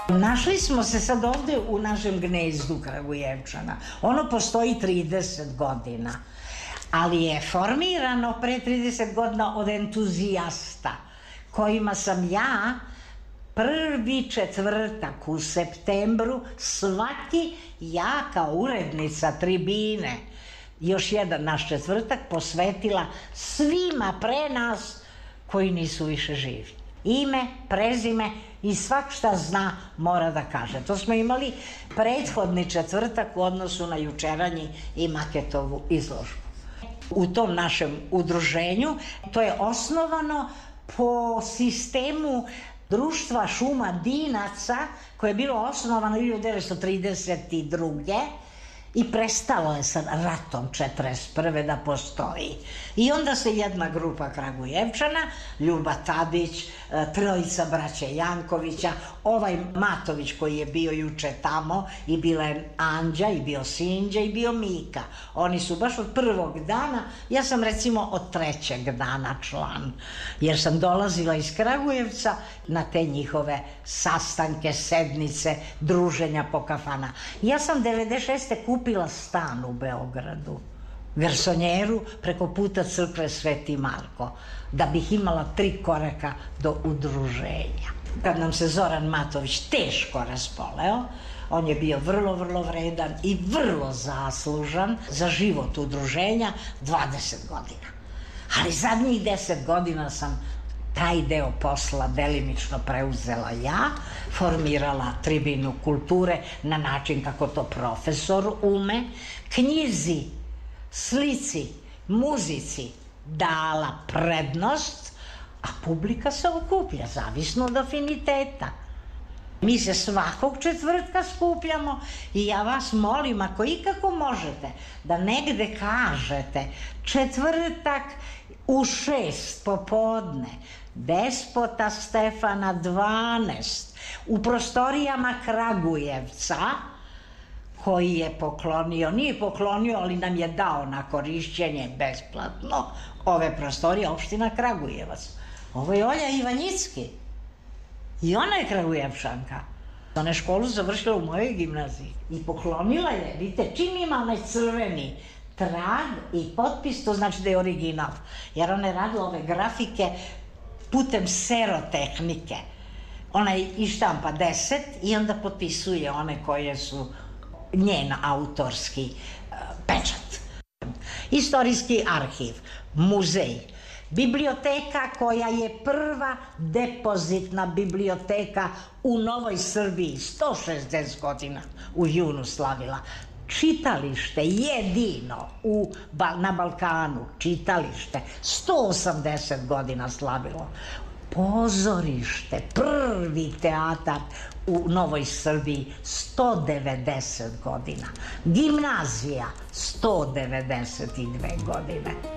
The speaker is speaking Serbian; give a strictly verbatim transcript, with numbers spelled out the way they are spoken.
Našli smo se sad ovde u našem gnezdu Kragujevčana. Ono postoji trideset godina, ali je formirano pre trideset godina od entuzijasta, kojima sam ja prvi četvrtak u septembru svaki ja kao urednica Tribine, još jedan naš četvrtak, posvetila svima pre nas koji nisu više živi. Ime, prezime i svak šta zna mora da kaže. To smo imali prethodni četvrtak u odnosu na jučeranji i maketovu izložbu. U tom našem udruženju to je osnovano po sistemu Društva Šumadinaca koje je bilo osnovano hiljadu devetsto trideset druge i prestalo je sa ratom četrdeset prve da postoji. I onda se jedna grupa Kragujevčana, Ljuba Tadić, trojica braće Jankovića, ovaj Matović koji je bio juče tamo i bila je Anđa i bio Sinđa i bio Mika. Oni su baš od prvog dana, ja sam recimo od trećeg dana član, jer sam dolazila iz Kragujevca na te njihove sastanke, sednice, druženja po kafana. Ja sam devedeset šeste kupila stan u Beogradu, garsonjeru preko puta crkve Sveti Marko, da bih imala tri koraka do udruženja. Kad nam se Zoran Matović teško raspoleo, on je bio vrlo, vrlo vredan i vrlo zaslužan za život udruženja dvadeset godina. Ali zadnjih deset godina sam taj deo posla delimično preuzela ja, formirala Tribinu kulture na način kako to profesor ume, knjizi, slici, muzici dala prednost, a publika se okuplja, zavisno od afiniteta. Mi se svakog četvrtka skupljamo i ja vas molim, ako ikako možete, da negde kažete četvrtak u šest popodne, Despota Stefana dvanaest, u prostorijama Kragujevca, koji je poklonio, nije poklonio, ali nam je dao na korišćenje besplatno ove prostorije, opština Kragujevac. Ovo je Olja Ivanjicki. I ona je Kragujevčanka. Ona je školu završila u mojoj gimnaziji i poklonila je, vidite, čim ima onaj crveni trag i potpis, to znači da je original. Jer ona je radila ove grafike putem serotehnike. Ona je ištampa deset i onda potpisuje one koje su njen autorski pečat. Istorijski arhiv, muzej, biblioteka koja je prva depozitna biblioteka u Novoj Srbiji, sto šezdeset godina u junu slavila. Čitalište jedino u, na Balkanu, čitalište, sto osamdeset godina slavilo. Pozorište, prvi teatar u Novoj Srbiji, sto devedeset godina. Gimnazija, sto devedeset dve godine.